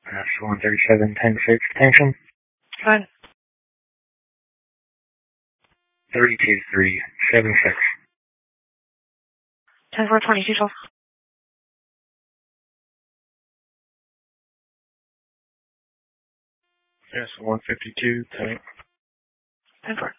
That's 137, 10-6, attention. Fine. 32376. 10-4-20, 212. Yes, 152, 10. 10-4.